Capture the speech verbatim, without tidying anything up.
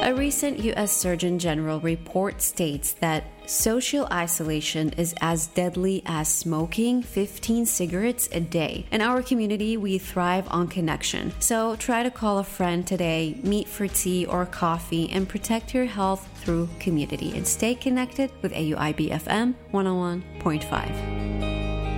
A recent U S Surgeon General report states that social isolation is as deadly as smoking fifteen cigarettes a day. In our community, we thrive on connection. So try to call a friend today, meet for tea or coffee, and protect your health through community. And stay connected with A U I B F M one oh one point five.